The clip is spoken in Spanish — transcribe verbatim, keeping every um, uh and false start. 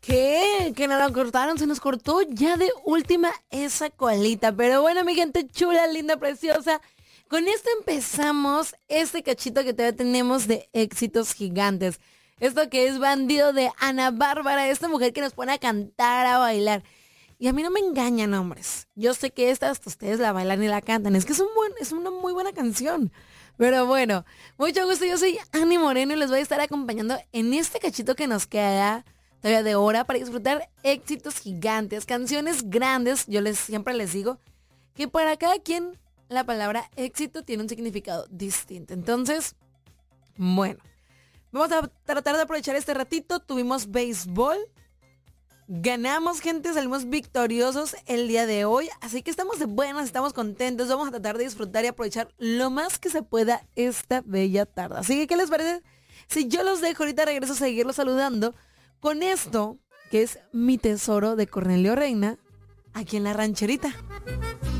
¿Qué? Que nos lo cortaron, se nos cortó ya de última esa colita. Pero bueno, mi gente chula, linda, preciosa. Con esto empezamos este cachito que todavía tenemos de éxitos gigantes. Esto que es Bandido de Ana Bárbara, esta mujer que nos pone a cantar, a bailar. Y a mí no me engañan, hombres. Yo sé que esta hasta ustedes la bailan y la cantan. Es que es, un buen, es una muy buena canción. Pero bueno, mucho gusto. Yo soy Ani Moreno y les voy a estar acompañando en este cachito que nos queda todavía de hora para disfrutar éxitos gigantes, canciones grandes. Yo les siempre les digo que para cada quien la palabra éxito tiene un significado distinto. Entonces, bueno, vamos a tratar de aprovechar este ratito. Tuvimos béisbol. Ganamos, gente, salimos victoriosos el día de hoy, así que estamos de buenas, estamos contentos, vamos a tratar de disfrutar y aprovechar lo más que se pueda esta bella tarde. Así que, ¿qué les parece? Si yo los dejo, ahorita regreso a seguirlos saludando con esto, que es Mi Tesoro de Cornelio Reina, aquí en La Rancherita.